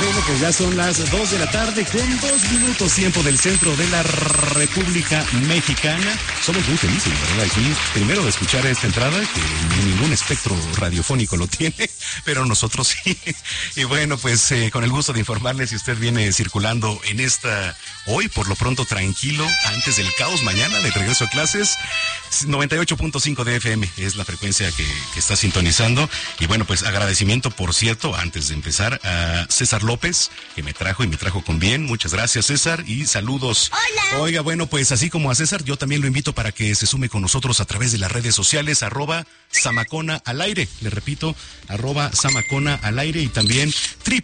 Bueno, pues ya son las 2 de la tarde con 2 minutos tiempo del centro de la República Mexicana. Somos muy felices, ¿verdad? Aquí, primero de escuchar esta entrada, que ningún espectro radiofónico lo tiene, pero nosotros sí. Y bueno, pues con el gusto de informarles si usted viene circulando en esta, hoy por lo pronto tranquilo, antes del caos, mañana de regreso a clases, 98.5 de FM es la frecuencia que está sintonizando. Y bueno, pues agradecimiento, por cierto, antes de empezar, a César López, que me trajo con bien. Muchas gracias, César, y saludos. Hola. Oiga, bueno, pues así como a César, yo también lo invito para que se sume con nosotros a través de las redes sociales, @Zamacona al aire. Le repito, @Zamacona al aire, y también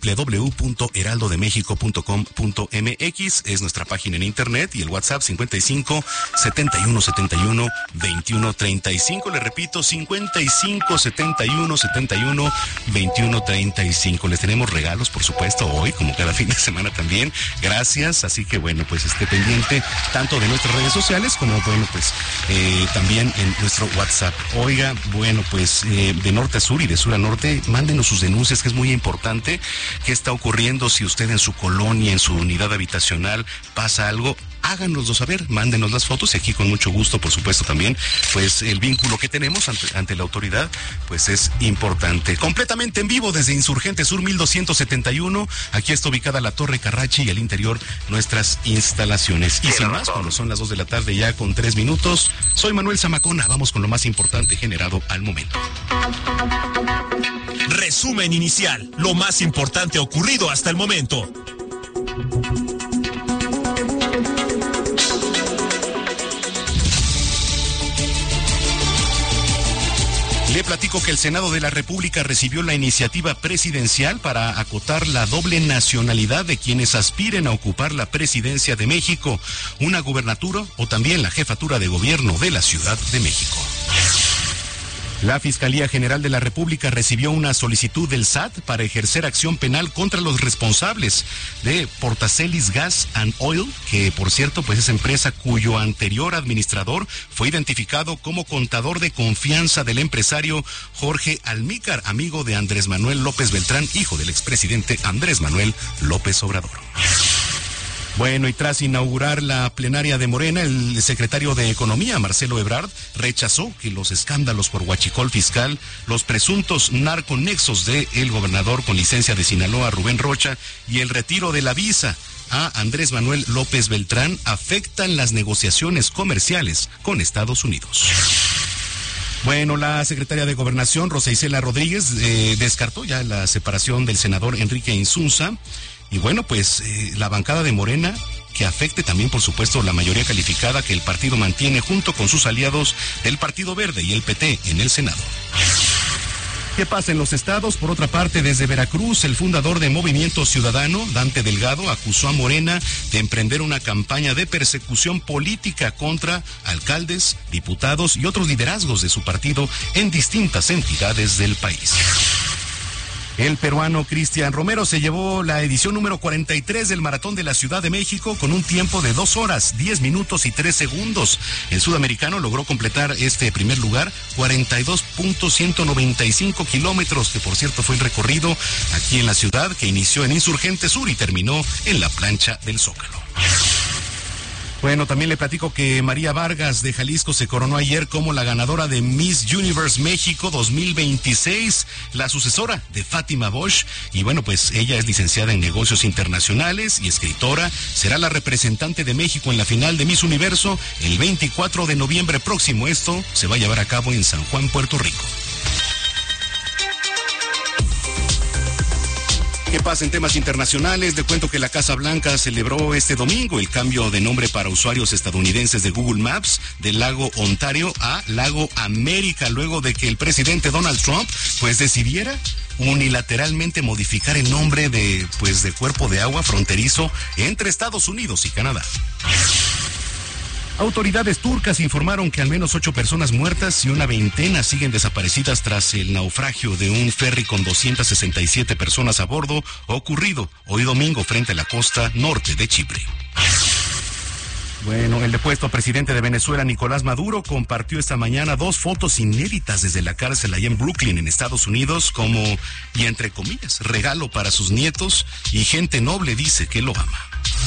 www.heraldodemexico.com.mx es nuestra página en internet, y el WhatsApp 55 71 71 21 35. Le repito, 55 71 71 21 35. Les tenemos regalos, por supuesto, hoy, como cada fin de semana también. Gracias. Así que bueno, pues esté pendiente tanto de nuestras redes sociales como, bueno, pues también en nuestro WhatsApp. Oiga, bueno, pues de norte a sur y de sur a norte, mándenos sus denuncias, que es muy importante. ¿Qué está ocurriendo? Si usted en su colonia, en su unidad habitacional pasa algo, háganoslo saber, mándenos las fotos, y aquí con mucho gusto, por supuesto, también, pues el vínculo que tenemos ante la autoridad, pues es importante. Completamente en vivo desde Insurgente Sur 1271, aquí está ubicada la Torre Carrachi y al interior nuestras instalaciones. Y sin más, cuando son las 2 de la tarde ya con 3 minutos, soy Manuel Zamacona, vamos con lo más importante generado al momento. Resumen inicial, lo más importante ocurrido hasta el momento. Le platico que el Senado de la República recibió la iniciativa presidencial para acotar la doble nacionalidad de quienes aspiren a ocupar la presidencia de México, una gubernatura o también la jefatura de gobierno de la Ciudad de México. La Fiscalía General de la República recibió una solicitud del SAT para ejercer acción penal contra los responsables de Portacelis Gas and Oil, que por cierto, pues es empresa cuyo anterior administrador fue identificado como contador de confianza del empresario Jorge Almícar, amigo de Andrés Manuel López Beltrán, hijo del expresidente Andrés Manuel López Obrador. Bueno, y tras inaugurar la plenaria de Morena, el secretario de Economía, Marcelo Ebrard, rechazó que los escándalos por huachicol fiscal, los presuntos narconexos del gobernador con licencia de Sinaloa, Rubén Rocha, y el retiro de la visa a Andrés Manuel López Beltrán afectan las negociaciones comerciales con Estados Unidos. Bueno, la secretaria de Gobernación, Rosa Isela Rodríguez, descartó ya la separación del senador Enrique Insunza. Y bueno, pues la bancada de Morena, que afecte también, por supuesto, la mayoría calificada que el partido mantiene junto con sus aliados del Partido Verde y el PT en el Senado. ¿Qué pasa en los estados? Por otra parte, desde Veracruz, el fundador de Movimiento Ciudadano, Dante Delgado, acusó a Morena de emprender una campaña de persecución política contra alcaldes, diputados y otros liderazgos de su partido en distintas entidades del país. El peruano Cristian Romero se llevó la edición número 43 del Maratón de la Ciudad de México con un tiempo de 2 horas, 10 minutos y 3 segundos. El sudamericano logró completar este primer lugar, 42.195 kilómetros, que por cierto fue el recorrido aquí en la ciudad, que inició en Insurgente Sur y terminó en la plancha del Zócalo. Bueno, también le platico que María Vargas de Jalisco se coronó ayer como la ganadora de Miss Universe México 2026, la sucesora de Fátima Bosch. Y bueno, pues ella es licenciada en negocios internacionales y escritora. Será la representante de México en la final de Miss Universo el 24 de noviembre próximo. Esto se va a llevar a cabo en San Juan, Puerto Rico. ¿Qué pasa en temas internacionales? Le cuento que la Casa Blanca celebró este domingo el cambio de nombre para usuarios estadounidenses de Google Maps del lago Ontario a Lago América, luego de que el presidente Donald Trump pues decidiera unilateralmente modificar el nombre de cuerpo de agua fronterizo entre Estados Unidos y Canadá. Autoridades turcas informaron que al menos 8 personas muertas y una veintena siguen desaparecidas tras el naufragio de un ferry con 267 personas a bordo ocurrido hoy domingo frente a la costa norte de Chipre. Bueno, el depuesto presidente de Venezuela, Nicolás Maduro, compartió esta mañana 2 fotos inéditas desde la cárcel allá en Brooklyn, en Estados Unidos, como, y entre comillas, regalo para sus nietos, y gente noble dice que lo ama.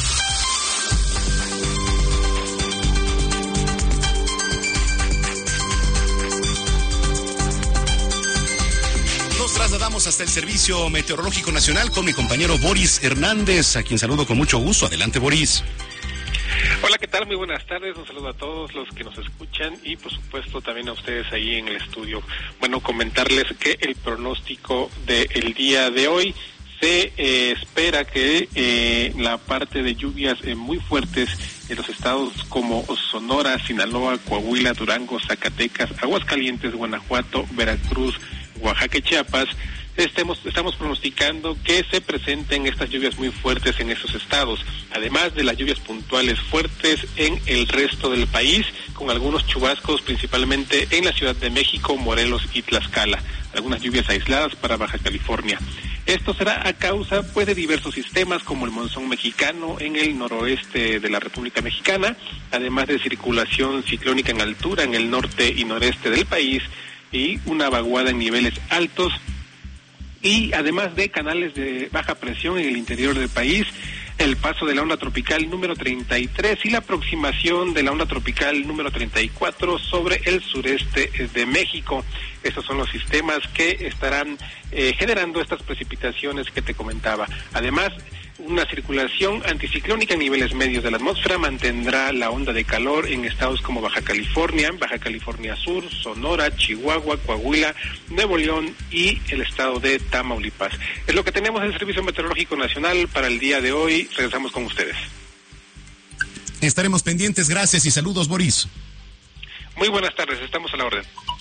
Nos trasladamos hasta el Servicio Meteorológico Nacional con mi compañero Boris Hernández, a quien saludo con mucho gusto. Adelante, Boris. Hola, ¿qué tal? Muy buenas tardes, un saludo a todos los que nos escuchan y por supuesto también a ustedes ahí en el estudio. Bueno, comentarles que el pronóstico del día de hoy se espera que la parte de lluvias muy fuertes en los estados como Sonora, Sinaloa, Coahuila, Durango, Zacatecas, Aguascalientes, Guanajuato, Veracruz, Oaxaca y Chiapas, estamos pronosticando que se presenten estas lluvias muy fuertes en esos estados, además de las lluvias puntuales fuertes en el resto del país, con algunos chubascos principalmente en la Ciudad de México, Morelos y Tlaxcala, algunas lluvias aisladas para Baja California. Esto será a causa pues de diversos sistemas como el monzón mexicano en el noroeste de la República Mexicana, además de circulación ciclónica en altura en el norte y noreste del país y una vaguada en niveles altos, y además de canales de baja presión en el interior del país, el paso de la onda tropical número 33 y la aproximación de la onda tropical número 34 sobre el sureste de México. Estos son los sistemas que estarán generando estas precipitaciones que te comentaba. Además, una circulación anticiclónica en niveles medios de la atmósfera mantendrá la onda de calor en estados como Baja California Sur, Sonora, Chihuahua, Coahuila, Nuevo León y el estado de Tamaulipas. Es lo que tenemos en el Servicio Meteorológico Nacional para el día de hoy. Regresamos con ustedes. Estaremos pendientes. Gracias y saludos, Boris. Muy buenas tardes, estamos a la orden.